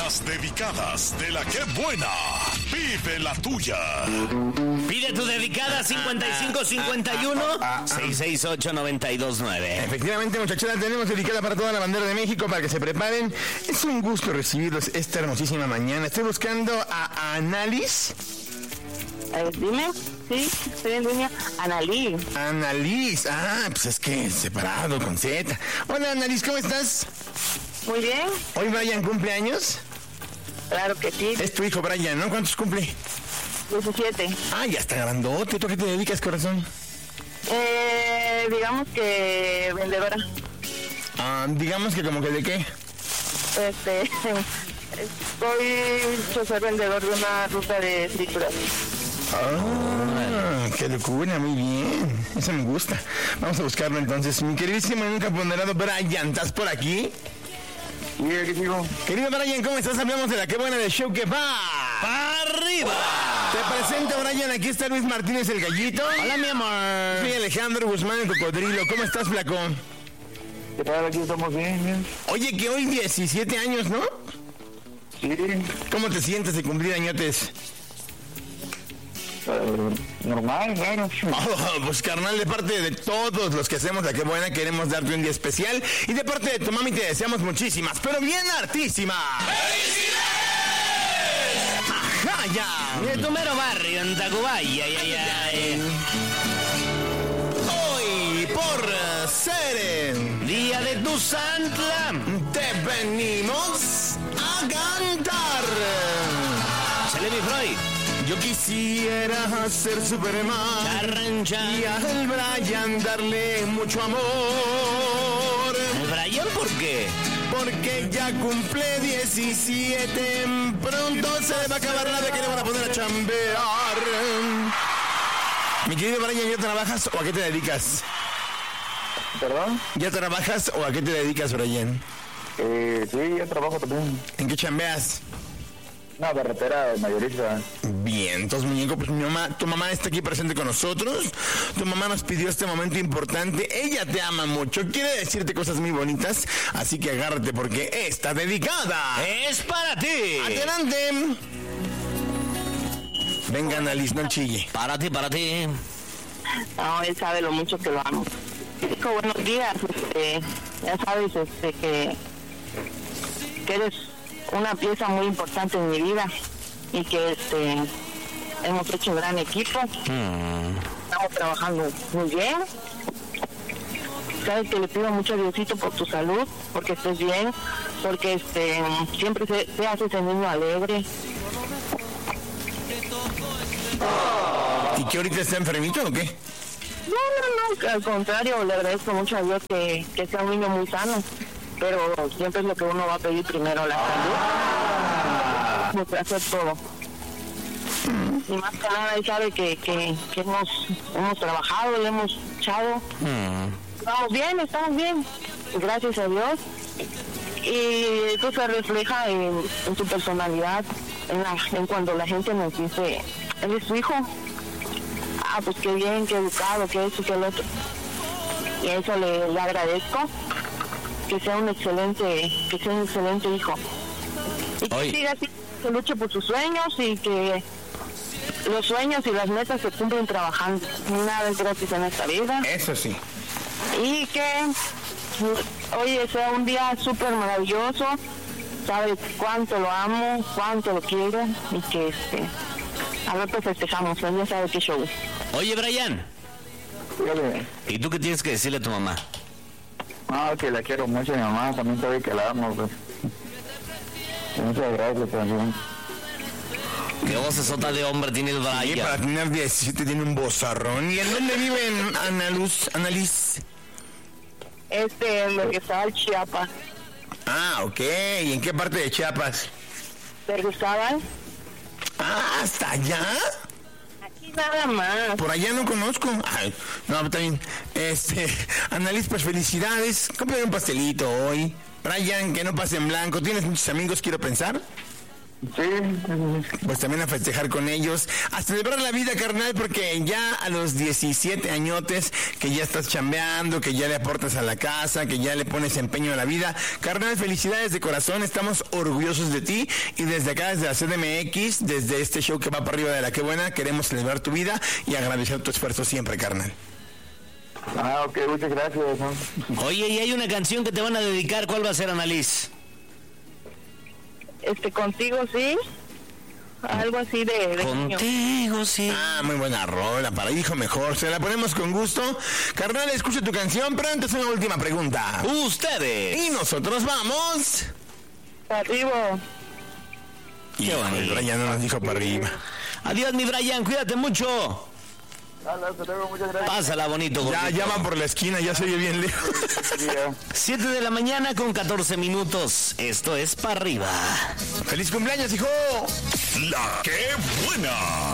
Las dedicadas de la que buena. Pide la tuya. Pide tu dedicada 5551-668-929. Efectivamente, muchachos, tenemos dedicada para toda la bandera de México para que se preparen. Es un gusto recibirlos esta hermosísima mañana. Estoy buscando a Annalise. Dime, sí, estoy en línea. Annalise. Annalise, pues es que separado con Z. Hola, Annalise, ¿cómo estás? Muy bien. ¿Hoy Brian cumple años? Claro que sí. Es tu hijo Brian, ¿no? ¿Cuántos cumple? 17. Ya está grandote. ¿Tú a qué te dedicas, corazón? Digamos que vendedora. Digamos que como que ¿de qué? Soy chofer vendedor de una ruta de frituras. ¡Qué locura! Muy bien. Eso me gusta. Vamos a buscarlo entonces. Mi queridísimo y nunca ponderado Brian, ¿estás por aquí? Sí, aquí sigo. Querido Brian, ¿cómo estás? Hablamos de la que buena del show que va ¡para arriba! Te presento, Brian. Aquí está Luis Martínez, el gallito. Hola, mi amor. Soy Alejandro Guzmán, el cocodrilo. ¿Cómo estás, flaco? ¿Qué tal? Aquí estamos bien. Oye, que hoy 17 años, ¿no? Sí. ¿Cómo te sientes de cumplir añotes? Normal, claro. Pues carnal, de parte de todos los que hacemos la que buena, queremos darte un día especial. Y de parte de tu mami te deseamos muchísimas, pero bien hartísimas. ¡Felicidades! ¡Ajá, ya! De tu mero barrio, en Tacubaya, Hoy, por ser día de tu santla, te venimos a cantar. Sale mi Freud. Yo quisiera ser Superman Charrancha. y al Brian darle mucho amor. ¿El Brian por qué? Porque ya cumple 17, pronto se le va a acabar la de que le van a poner a chambear. Mi querido Brian, ¿ya trabajas o a qué te dedicas? ¿Perdón? ¿Ya trabajas o a qué te dedicas, Brian? Sí, yo trabajo también. ¿En qué chambeas? Una carretera mayorista. Bien, entonces, muñeco, pues tu mamá está aquí presente con nosotros. Tu mamá nos pidió este momento importante. Ella te ama mucho, quiere decirte cosas muy bonitas, así que agárrate porque está dedicada. Es para ti. Adelante. Venga, Annalise, no chille. Para ti. No, él sabe lo mucho que lo amo. Hijo, buenos días. Ya sabes que eres una pieza muy importante en mi vida y que hemos hecho un gran equipo. Estamos trabajando muy bien. Sabes que le pido mucho a Diosito por tu salud, porque estés bien, porque siempre te haces ese niño alegre. ¿Y que ahorita está enfermito o qué? No, al contrario, le agradezco mucho a Dios que sea un niño muy sano, pero siempre es lo que uno va a pedir primero, la salud. Pues hacer todo. Y más que nada, él sabe que hemos trabajado, le hemos echado. Estamos bien, gracias a Dios. Y eso se refleja en su personalidad, en cuando la gente nos dice, él es su hijo. Pues qué bien, qué educado, que eso, que el otro. Y a eso le agradezco, que sea un excelente hijo. Y que siga así, que luche por sus sueños y que los sueños y las metas se cumplen trabajando. Nada es gratis en esta vida. Eso sí. Y que hoy sea un día súper maravilloso. Sabes cuánto lo amo, cuánto lo quiero y que a ver, pues festejamos, él ya sabe qué show. Oye, Brian. Dígame. ¿Y tú qué tienes que decirle a tu mamá? Que la quiero mucho, mi mamá también sabe que la amo, pues. Muchas gracias también. ¿Qué vocesota de hombre tiene el Brian? Sí, para tener 17 tiene un bozarrón. ¿Y en dónde viven, Annalise? En lo que está el Chiapas. Ok. ¿Y en qué parte de Chiapas? ¿Berguizabal? ¿Hasta allá? Aquí nada más. Por allá no conozco. No, está bien. Annalise, pues felicidades. Cómprame un pastelito hoy. Brian, que no pase en blanco. ¿Tienes muchos amigos, quiero pensar? Sí. Pues también a festejar con ellos, a celebrar la vida, carnal, porque ya a los 17 añotes, que ya estás chambeando, que ya le aportas a la casa, que ya le pones empeño a la vida. Carnal, felicidades de corazón, estamos orgullosos de ti, y desde acá, desde la CDMX, desde este show que va para arriba de La Qué Buena, queremos celebrar tu vida y agradecer tu esfuerzo siempre, carnal. Ok, muchas gracias, ¿no? Oye, y hay una canción que te van a dedicar, ¿cuál va a ser, Annalise? Contigo sí, algo así de niño. Contigo, sí. Ah, muy buena rola, para hijo mejor, se la ponemos con gusto. Carnal, escucha tu canción, pero antes una última pregunta. Ustedes. Y nosotros vamos... Para arriba. Qué bonito. Brian no nos dijo para arriba. Adiós, mi Brian, cuídate mucho. Hasta luego, muchas gracias. Pásala bonito, Ya, gordito. ya va por la esquina, ya se oye bien lejos. 7 de la mañana con 14 minutos. Esto es para arriba. ¡Feliz cumpleaños, hijo! La Qué Buena.